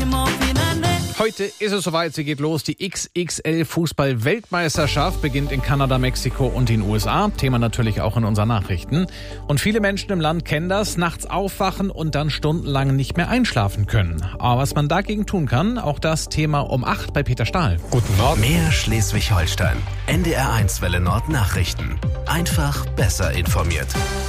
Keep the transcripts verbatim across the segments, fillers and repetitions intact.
Heute ist es soweit, sie geht los. Die X X L-Fußball-Weltmeisterschaft beginnt in Kanada, Mexiko und den U S A. Thema natürlich auch in unseren Nachrichten. Und viele Menschen im Land kennen das, nachts aufwachen und dann stundenlang nicht mehr einschlafen können. Aber was man dagegen tun kann, auch das Thema um acht bei Peter Stahl. Guten Morgen. Mehr Schleswig-Holstein. N D R eins Welle Nord Nachrichten. Einfach besser informiert.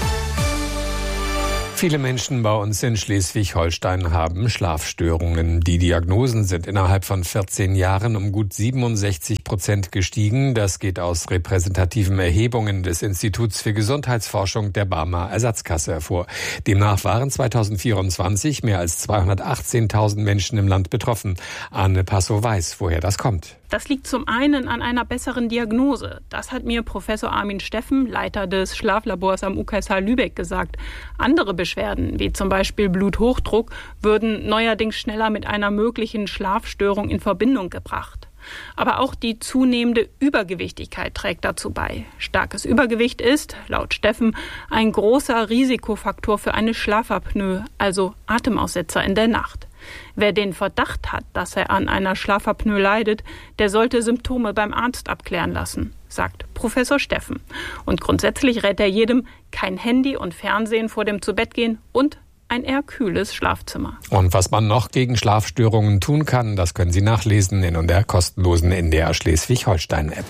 Viele Menschen bei uns in Schleswig-Holstein haben Schlafstörungen. Die Diagnosen sind innerhalb von vierzehn Jahren um gut siebenundsechzig Prozent gestiegen. Das geht aus repräsentativen Erhebungen des Instituts für Gesundheitsforschung der Barmer Ersatzkasse hervor. Demnach waren zweitausendvierundzwanzig mehr als zweihundertachtzehntausend Menschen im Land betroffen. Anne Passow weiß, woher das kommt. Das liegt zum einen an einer besseren Diagnose. Das hat mir Professor Armin Steffen, Leiter des Schlaflabors am U K S H Lübeck, gesagt. Andere Beschwerden, wie zum Beispiel Bluthochdruck, würden neuerdings schneller mit einer möglichen Schlafstörung in Verbindung gebracht. Aber auch die zunehmende Übergewichtigkeit trägt dazu bei. Starkes Übergewicht ist, laut Steffen, ein großer Risikofaktor für eine Schlafapnoe, also Atemaussetzer in der Nacht. Wer den Verdacht hat, dass er an einer Schlafapnoe leidet, der sollte Symptome beim Arzt abklären lassen, sagt Professor Steffen. Und grundsätzlich rät er jedem, kein Handy und Fernsehen vor dem Zubettgehen und ein eher kühles Schlafzimmer. Und was man noch gegen Schlafstörungen tun kann, das können Sie nachlesen in der kostenlosen N D R Schleswig-Holstein-App.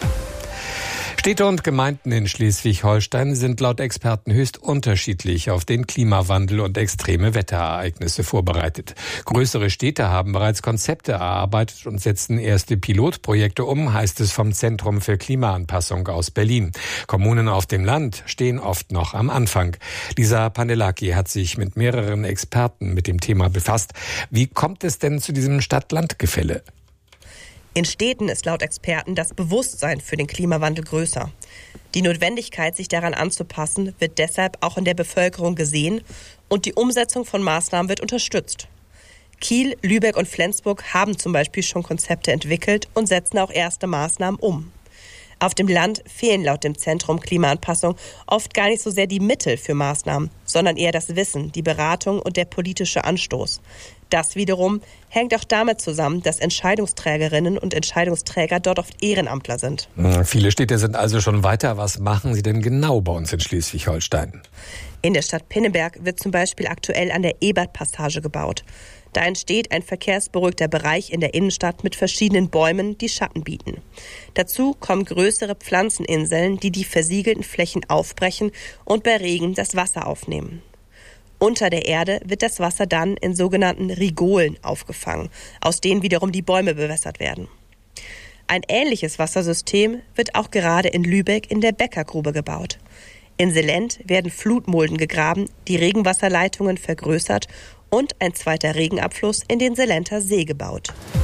Städte und Gemeinden in Schleswig-Holstein sind laut Experten höchst unterschiedlich auf den Klimawandel und extreme Wetterereignisse vorbereitet. Größere Städte haben bereits Konzepte erarbeitet und setzen erste Pilotprojekte um, heißt es vom Zentrum für Klimaanpassung aus Berlin. Kommunen auf dem Land stehen oft noch am Anfang. Lisa Pandelaki hat sich mit mehreren Experten mit dem Thema befasst. Wie kommt es denn zu diesem Stadt-Land-Gefälle? In Städten ist laut Experten das Bewusstsein für den Klimawandel größer. Die Notwendigkeit, sich daran anzupassen, wird deshalb auch in der Bevölkerung gesehen und die Umsetzung von Maßnahmen wird unterstützt. Kiel, Lübeck und Flensburg haben zum Beispiel schon Konzepte entwickelt und setzen auch erste Maßnahmen um. Auf dem Land fehlen laut dem Zentrum Klimaanpassung oft gar nicht so sehr die Mittel für Maßnahmen, sondern eher das Wissen, die Beratung und der politische Anstoß. Das wiederum hängt auch damit zusammen, dass Entscheidungsträgerinnen und Entscheidungsträger dort oft Ehrenamtler sind. Viele Städte sind also schon weiter. Was machen sie denn genau bei uns in Schleswig-Holstein? In der Stadt Pinneberg wird zum Beispiel aktuell an der Ebert-Passage gebaut. Da entsteht ein verkehrsberuhigter Bereich in der Innenstadt mit verschiedenen Bäumen, die Schatten bieten. Dazu kommen größere Pflanzeninseln, die die versiegelten Flächen aufbrechen und bei Regen das Wasser aufnehmen. Unter der Erde wird das Wasser dann in sogenannten Rigolen aufgefangen, aus denen wiederum die Bäume bewässert werden. Ein ähnliches Wassersystem wird auch gerade in Lübeck in der Bäckergrube gebaut. In Selent werden Flutmulden gegraben, die Regenwasserleitungen vergrößert und ein zweiter Regenabfluss in den Selenter See gebaut.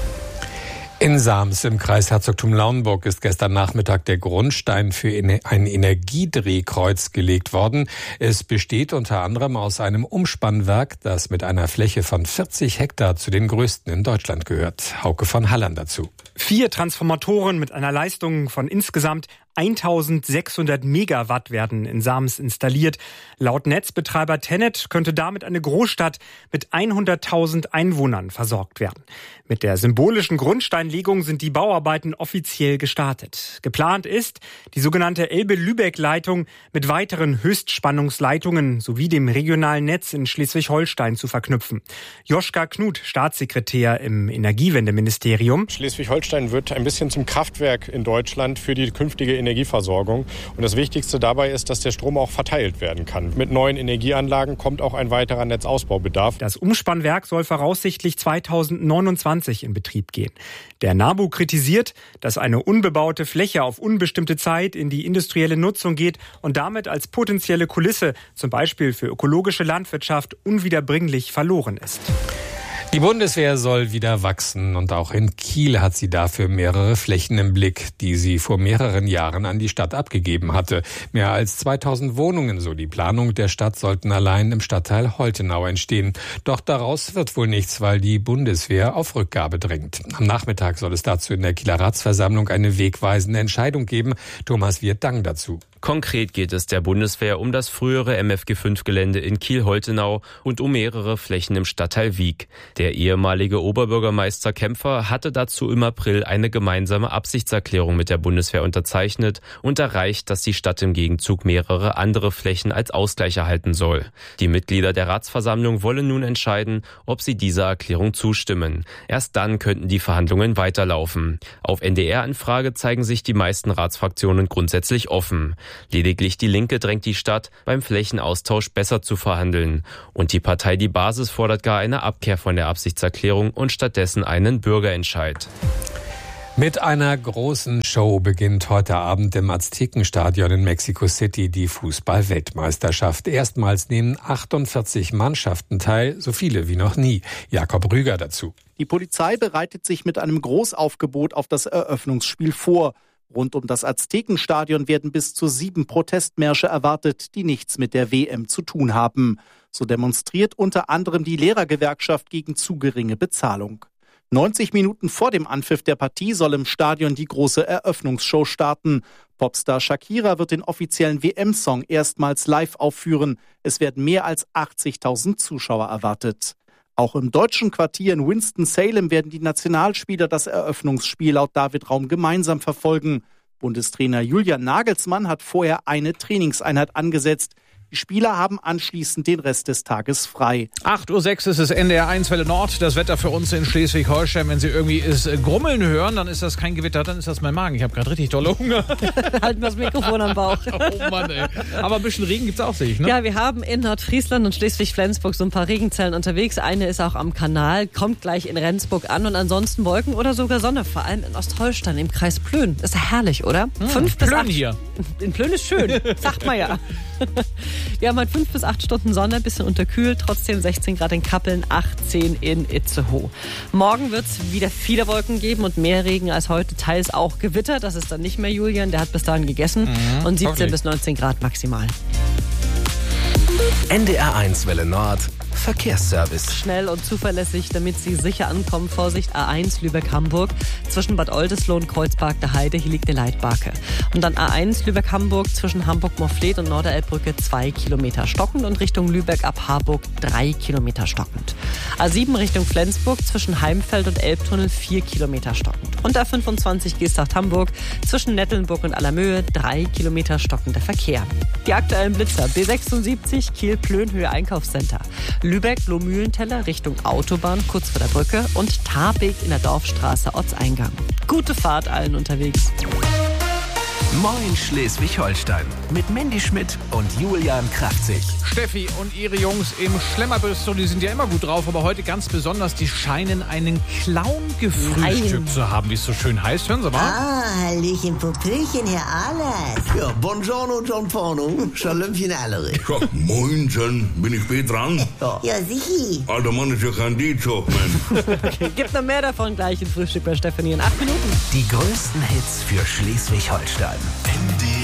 In Sams im Kreis Herzogtum Lauenburg ist gestern Nachmittag der Grundstein für ein Energiedrehkreuz gelegt worden. Es besteht unter anderem aus einem Umspannwerk, das mit einer Fläche von vierzig Hektar zu den größten in Deutschland gehört. Hauke von Halland dazu. Vier Transformatoren mit einer Leistung von insgesamt eintausendsechshundert Megawatt werden in Sams installiert. Laut Netzbetreiber Tennet könnte damit eine Großstadt mit hunderttausend Einwohnern versorgt werden. Mit der symbolischen Grundsteinlegung sind die Bauarbeiten offiziell gestartet. Geplant ist, die sogenannte Elbe-Lübeck-Leitung mit weiteren Höchstspannungsleitungen sowie dem regionalen Netz in Schleswig-Holstein zu verknüpfen. Joschka Knut, Staatssekretär im Energiewendeministerium. Schleswig-Holstein wird ein bisschen zum Kraftwerk in Deutschland für die künftige Energieversorgung. Und das Wichtigste dabei ist, dass der Strom auch verteilt werden kann. Mit neuen Energieanlagen kommt auch ein weiterer Netzausbaubedarf. Das Umspannwerk soll voraussichtlich zweitausendneunundzwanzig in Betrieb gehen. Der NABU kritisiert, dass eine unbebaute Fläche auf unbestimmte Zeit in die industrielle Nutzung geht und damit als potenzielle Kulisse, zum Beispiel für ökologische Landwirtschaft, unwiederbringlich verloren ist. Die Bundeswehr soll wieder wachsen und auch in Kiel hat sie dafür mehrere Flächen im Blick, die sie vor mehreren Jahren an die Stadt abgegeben hatte. Mehr als zweitausend Wohnungen, so die Planung der Stadt, sollten allein im Stadtteil Holtenau entstehen. Doch daraus wird wohl nichts, weil die Bundeswehr auf Rückgabe drängt. Am Nachmittag soll es dazu in der Kieler Ratsversammlung eine wegweisende Entscheidung geben. Thomas Wirth-Dang dazu. Konkret geht es der Bundeswehr um das frühere M F G fünf Gelände in Kiel-Holtenau und um mehrere Flächen im Stadtteil Wiek. Der ehemalige Oberbürgermeister Kämpfer hatte dazu im April eine gemeinsame Absichtserklärung mit der Bundeswehr unterzeichnet und erreicht, dass die Stadt im Gegenzug mehrere andere Flächen als Ausgleich erhalten soll. Die Mitglieder der Ratsversammlung wollen nun entscheiden, ob sie dieser Erklärung zustimmen. Erst dann könnten die Verhandlungen weiterlaufen. Auf N D R-Anfrage zeigen sich die meisten Ratsfraktionen grundsätzlich offen. Lediglich die Linke drängt die Stadt, beim Flächenaustausch besser zu verhandeln. Und die Partei Die Basis fordert gar eine Abkehr von der Absichtserklärung und stattdessen einen Bürgerentscheid. Mit einer großen Show beginnt heute Abend im Aztekenstadion in Mexico City die Fußball-Weltmeisterschaft. Erstmals nehmen achtundvierzig Mannschaften teil, so viele wie noch nie. Jakob Rüger dazu. Die Polizei bereitet sich mit einem Großaufgebot auf das Eröffnungsspiel vor. Rund um das Aztekenstadion werden bis zu sieben Protestmärsche erwartet, die nichts mit der W M zu tun haben. So demonstriert unter anderem die Lehrergewerkschaft gegen zu geringe Bezahlung. neunzig Minuten vor dem Anpfiff der Partie soll im Stadion die große Eröffnungsshow starten. Popstar Shakira wird den offiziellen W M-Song erstmals live aufführen. Es werden mehr als achtzigtausend Zuschauer erwartet. Auch im deutschen Quartier in Winston-Salem werden die Nationalspieler das Eröffnungsspiel laut David Raum gemeinsam verfolgen. Bundestrainer Julian Nagelsmann hat vorher eine Trainingseinheit angesetzt. Die Spieler haben anschließend den Rest des Tages frei. acht Uhr sechs ist es N D R eins Welle Nord. Das Wetter für uns in Schleswig-Holstein. Wenn Sie irgendwie es Grummeln hören, dann ist das kein Gewitter, dann ist das mein Magen. Ich habe gerade richtig dolle Hunger. Halten wir das Mikrofon am Bauch. Oh Mann, ey. Aber ein bisschen Regen gibt's auch, sehe ich, ne? Ja, wir haben in Nordfriesland und Schleswig-Flensburg so ein paar Regenzellen unterwegs. Eine ist auch am Kanal, kommt gleich in Rendsburg an. Und ansonsten Wolken oder sogar Sonne, vor allem in Ostholstein, im Kreis Plön. Ist ja herrlich, oder? Hm, Fünf bis Plön acht. hier. In Plön ist schön, sagt man ja. Wir haben halt fünf bis acht Stunden Sonne, bisschen unterkühlt, trotzdem sechzehn Grad in Kappeln, achtzehn in Itzehoe. Morgen wird es wieder viele Wolken geben und mehr Regen als heute, teils auch Gewitter. Das ist dann nicht mehr Julian, der hat bis dahin gegessen. Mhm, und siebzehn bis neunzehn Grad maximal. N D R eins Welle Nord Verkehrsservice. Schnell und zuverlässig, damit Sie sicher ankommen. Vorsicht, A eins Lübeck-Hamburg. Zwischen Bad Oldesloe und Kreuzberg der Heide, hier liegt eine Leitbarke. Und dann A eins Lübeck-Hamburg zwischen Hamburg-Morfleet und Norderelbbrücke zwei Kilometer stockend und Richtung Lübeck ab Harburg drei Kilometer stockend. A sieben Richtung Flensburg zwischen Heimfeld und Elbtunnel vier Kilometer stockend. Und A fünfundzwanzig Geesthacht-Hamburg zwischen Nettelnburg und Allermöhe drei Kilometer stockender Verkehr. Die aktuellen Blitzer: B sechsundsiebzig Kiel-Plönhöhe Einkaufscenter. Lübeck-Lohmühlenteller Richtung Autobahn kurz vor der Brücke und Tarbeg in der Dorfstraße Ortseingang. Gute Fahrt allen unterwegs. Moin Schleswig-Holstein mit Mandy Schmidt und Julian Kraftzig. Steffi und ihre Jungs im Schlemmerbistro, die sind ja immer gut drauf, aber heute ganz besonders, die scheinen einen Clown gefrühstückt zu haben, wie es so schön heißt. Hören Sie mal. Ah, Hallöchen, Popöchen, Herr Ahlers. Ja, buongiorno, John Porno, Schalömchen Allery. Ja, moin, John, bin ich spät dran? Ja, ja sichi. Alter Mann ist ja kein D-Job, Mann. Okay, gibt noch mehr davon gleich im Frühstück bei Stefanie in acht Minuten. Die größten Hits für Schleswig-Holstein. N D